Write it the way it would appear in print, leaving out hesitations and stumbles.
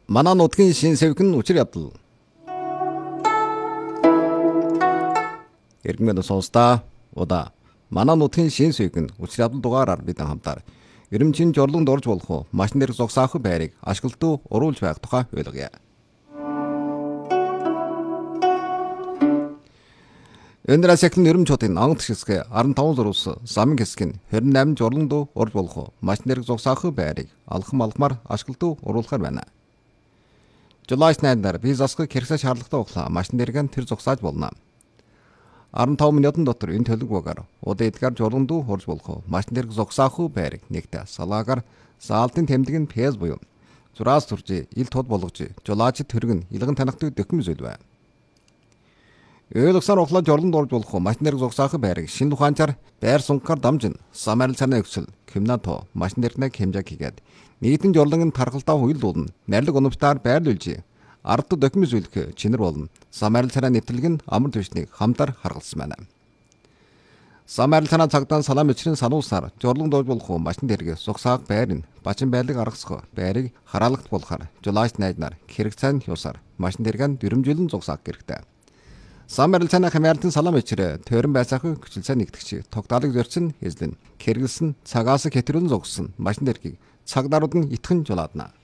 Манай нутгийн шин сэвхэн учир ядал. Иргэнэ сонстаа удаа. Манай нутгийн шин сэвхэн учир ядал дугаараар бид хамтаар Ирэмчин жорлонд орж болох уу машин дээр зогсоох байрыг ашиглалтуу уруулж байх тухай ойлгоё. Эндрас яхтын Ирэмч хотын анх хэсгээ 15 зурус замын хэсэг нь 28 жорлонд орж болох уу машин дээр зогсоох байрыг алхмаар ашиглалтуу уруулахар байна. Жулайс найдар би засах хэрэгсээ шаардлагатай ухлаа машин дээргэн тэр зогсоож болно. 15 минутын дотор энэ төлөв багаар удаа эдгээр жорлонд орж болох уу машин дээр зогсоох байрыг нэгтээ салаагаар заалтын тэмдэг нь пез буюу зураас турж ил тод болгож жулаач тэрэг нь илгэн танихдаг дөхөм зүйл байна. Ойлгосоор ухлаа жорлонд орж болох уу машин дээр зогсоох байрыг шинэ ухаанчаар байр сунгахаар дамжин самарил царны өксөл кимнато машин дээрнэ хэмжээг хийгээд нийтэн жорлонгийн тархалтаа хуйлдуулна найрлаг өнөвтаар байрлуулж ард документ зүйлх чинэр болно. Самарил царай нэвтрэлэг нь амар түвшнийг хамтар харгалсан байна. Самарил царай цагдаан салам өчрийн сануусаар жорлонд орж болох уу машин дээргээ зогсоох байр нь бачин байлаг аргасах байрыг хараалагт болохаар жулаач найднаар хэрэг цайн юусаар машин дээргэн дөрөмжүүлэн зогсоох хэрэгтэй. Самарил царай хамаарлтын салам өчрөө төрөн байцаах хүчилсээ нэгтгэж тогтоолыг зорьсон хэзлэн кэргэлсэн цагаас хэтрүүлэн зогссон машин дээргийг цаг дарууд нь итгэн жулаадна.